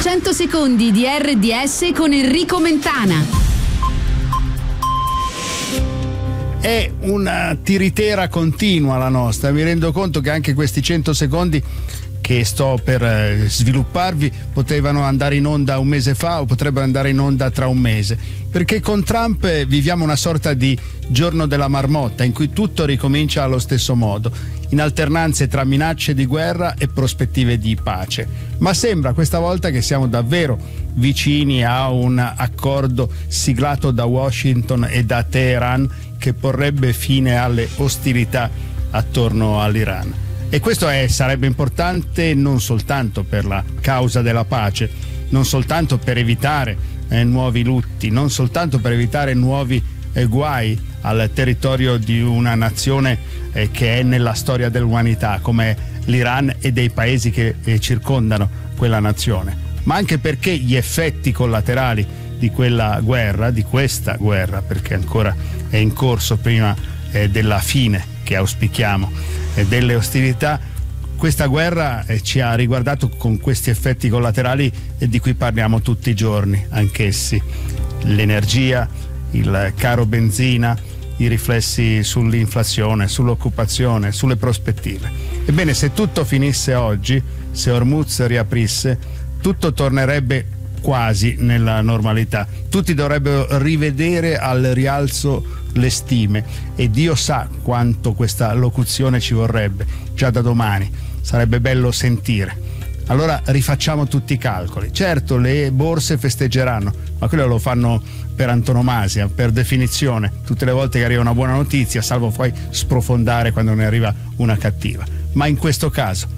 100 secondi di RDS con Enrico Mentana. È una tiritera continua la nostra, mi rendo conto che anche questi 100 secondi che sto per svilupparvi potevano andare in onda un mese fa o potrebbero andare in onda tra un mese, perché con Trump viviamo una sorta di giorno della marmotta in cui tutto ricomincia allo stesso modo, in alternanze tra minacce di guerra e prospettive di pace. Ma sembra questa volta che siamo davvero vicini a un accordo siglato da Washington e da Teheran che porrebbe fine alle ostilità attorno all'Iran. E questo sarebbe importante non soltanto per la causa della pace, non soltanto per evitare nuovi lutti, non soltanto per evitare nuovi guai al territorio di una nazione che è nella storia dell'umanità come l'Iran e dei paesi che circondano quella nazione, ma anche perché gli effetti collaterali di quella guerra, di questa guerra, perché ancora è in corso prima della fine che auspichiamo delle ostilità, questa guerra ci ha riguardato con questi effetti collaterali di cui parliamo tutti i giorni, anch'essi: l'energia, il caro benzina, i riflessi sull'inflazione, sull'occupazione, sulle prospettive. Ebbene, se tutto finisse oggi, se Hormuz riaprisse, tutto tornerebbe quasi nella normalità. Tutti dovrebbero rivedere al rialzo le stime e Dio sa quanto questa locuzione ci vorrebbe già da domani. Sarebbe bello sentire. Allora rifacciamo tutti i calcoli. Certo, le borse festeggeranno, ma quello lo fanno per antonomasia, per definizione, tutte le volte che arriva una buona notizia, salvo poi sprofondare quando ne arriva una cattiva. Ma in questo caso